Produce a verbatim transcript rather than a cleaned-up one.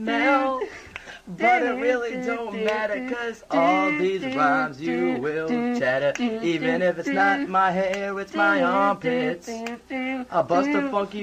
smell. But it really don't matter, cause all these rhymes you will chatter. Even if it's not my hair, it's my armpits. I'll bust a funky